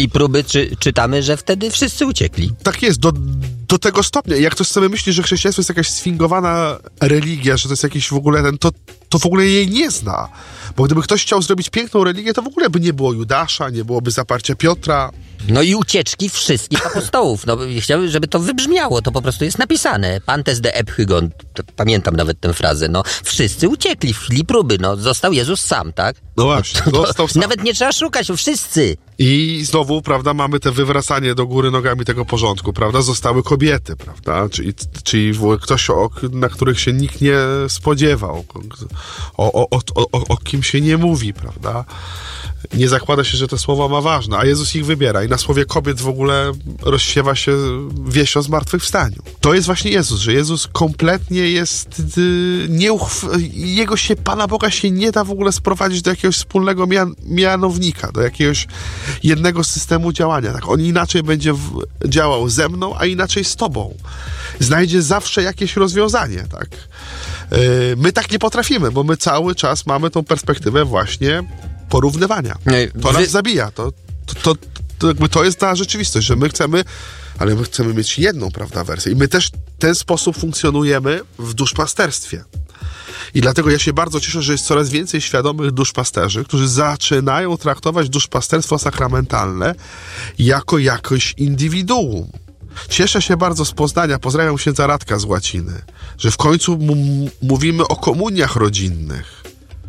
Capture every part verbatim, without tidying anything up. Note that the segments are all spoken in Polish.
chwili próby czy, czytamy, że wtedy wszyscy uciekli. Tak jest, do, do tego stopnia. Jak ktoś sobie myśli, że chrześcijaństwo jest jakaś sfingowana religia, że to jest jakiś w ogóle ten, to, to w ogóle jej nie zna. Bo gdyby ktoś chciał zrobić piękną religię, to w ogóle by nie było Judasza, nie byłoby zaparcia Piotra. No i ucieczki wszystkich apostołów. No, chciałbym, żeby to wybrzmiało. To po prostu jest napisane. Pantes de ephygon. Pamiętam nawet tę frazę. No, wszyscy uciekli w chwili próby. No, został Jezus sam, tak? No właśnie, to, został sam. Nawet nie trzeba szukać, wszyscy. I znowu, prawda, mamy te wywracanie do góry nogami tego porządku, prawda? Zostały kobiety, prawda? Czyli, czyli ktoś, o, na których się nikt nie spodziewał. O, o, o, o, o kim się nie mówi, prawda? Nie zakłada się, że to słowo ma ważne, a Jezus ich wybiera i na słowie kobiet w ogóle rozsiewa się wieść o zmartwychwstaniu. To jest właśnie Jezus, że Jezus kompletnie jest yy, nieuchw... Jego się, Pana Boga się nie da w ogóle sprowadzić do jakiegoś wspólnego mian... mianownika, do jakiegoś jednego systemu działania. Tak, on inaczej będzie w... działał ze mną, a inaczej z tobą. Znajdzie zawsze jakieś rozwiązanie, tak. Yy, my tak nie potrafimy, bo my cały czas mamy tą perspektywę właśnie porównywania. To nas zabija. To, to, to, to, jakby to jest ta rzeczywistość, że my chcemy, ale my chcemy mieć jedną, prawda, wersję. I my też w ten sposób funkcjonujemy w duszpasterstwie. I dlatego ja się bardzo cieszę, że jest coraz więcej świadomych duszpasterzy, którzy zaczynają traktować duszpasterstwo sakramentalne jako jakoś indywiduum. Cieszę się bardzo z Poznania, pozdrawiam księdza Radka z Łaciny, że w końcu m- mówimy o komuniach rodzinnych.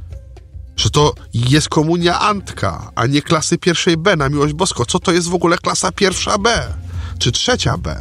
Że to jest komunia Antka, a nie klasy pierwszej B, na miłość boską. Co to jest w ogóle klasa pierwsza B? Czy trzecia B?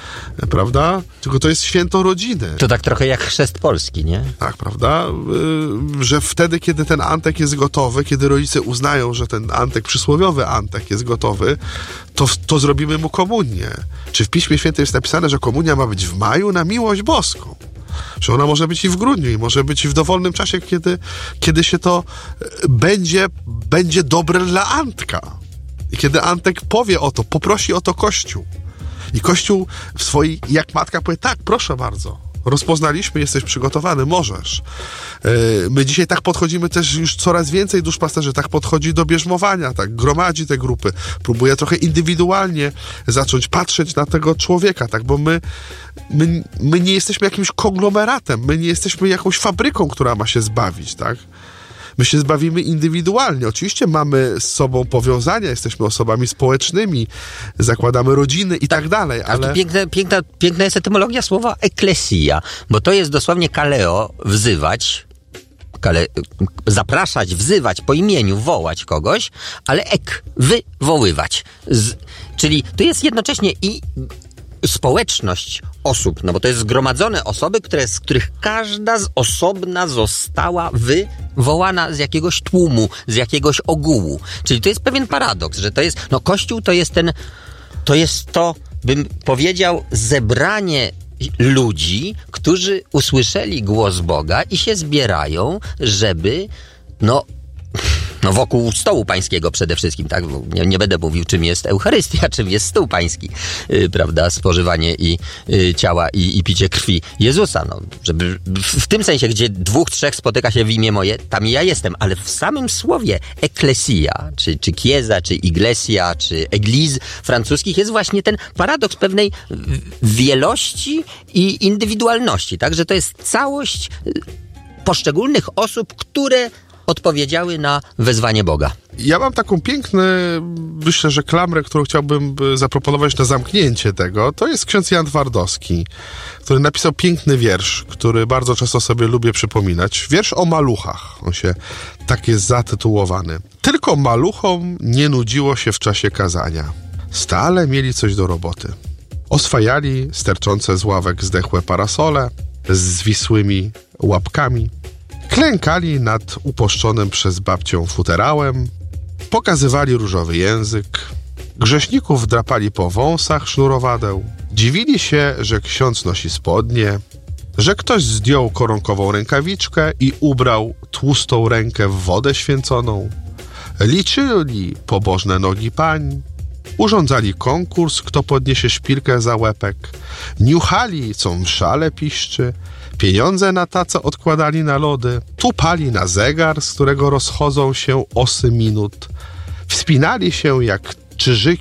Prawda? Tylko to jest święto rodziny. To tak trochę jak chrzest polski, nie? Tak, prawda? Yy, że wtedy, kiedy ten Antek jest gotowy, kiedy rodzice uznają, że ten Antek, przysłowiowy Antek jest gotowy, to, to zrobimy mu komunię. Czy w Piśmie Świętym jest napisane, że komunia ma być w maju na miłość boską? Że ona może być i w grudniu, i może być i w dowolnym czasie, kiedy, kiedy się to będzie, będzie dobre dla Antka. I kiedy Antek powie o to, poprosi o to Kościół. I Kościół w swojej, jak matka powie, tak, proszę bardzo, rozpoznaliśmy, jesteś przygotowany, możesz. Yy, my dzisiaj tak podchodzimy też już coraz więcej duszpasterzy, tak podchodzi do bierzmowania, tak gromadzi te grupy, próbuje trochę indywidualnie zacząć patrzeć na tego człowieka, tak, bo my, my, my nie jesteśmy jakimś konglomeratem, my nie jesteśmy jakąś fabryką, która ma się zbawić, tak. My się zbawimy indywidualnie. Oczywiście mamy z sobą powiązania, jesteśmy osobami społecznymi, zakładamy rodziny i tak, tak dalej, ale... ale... Piękna, piękna, piękna jest etymologia słowa eklesia, bo to jest dosłownie kaleo, wzywać, kale, zapraszać, wzywać po imieniu, wołać kogoś, ale ek, wywoływać. Z, czyli to jest jednocześnie i społeczność osób, no bo to jest zgromadzone osoby, które, z których każda z osobna została wywołana z jakiegoś tłumu, z jakiegoś ogółu. Czyli to jest pewien paradoks, że to jest, no Kościół to jest ten, to jest to, bym powiedział, zebranie ludzi, którzy usłyszeli głos Boga i się zbierają, żeby, no, No wokół stołu pańskiego przede wszystkim, tak? Nie, nie będę mówił, czym jest Eucharystia, czym jest stół pański, yy, prawda? Spożywanie i yy, ciała i, i picie krwi Jezusa. No, żeby w, w tym sensie, gdzie dwóch, trzech spotyka się w imię moje, tam ja jestem, ale w samym słowie eklesia, czy, czy chiesa, czy iglesia, czy église francuskich jest właśnie ten paradoks pewnej wielości i indywidualności, tak? Że to jest całość poszczególnych osób, które odpowiedziały na wezwanie Boga. Ja mam taką piękną, myślę, że klamrę, którą chciałbym zaproponować na zamknięcie tego. To jest ksiądz Jan Twardowski, który napisał piękny wiersz, który bardzo często sobie lubię przypominać. Wiersz o maluchach. On się tak jest zatytułowany. Tylko maluchom nie nudziło się w czasie kazania. Stale mieli coś do roboty. Oswajali sterczące z ławek zdechłe parasole z zwisłymi łapkami. Klękali nad uposzczonym przez babcią futerałem, pokazywali różowy język, grzeszników drapali po wąsach sznurowadeł, dziwili się, że ksiądz nosi spodnie, że ktoś zdjął koronkową rękawiczkę i ubrał tłustą rękę w wodę święconą, liczyli pobożne nogi pań, urządzali konkurs, kto podniesie szpilkę za łepek, niuchali, co w szale piszczy, pieniądze na tacę odkładali na lody, tupali na zegar, z którego rozchodzą się osy minut, wspinali się jak czyżyki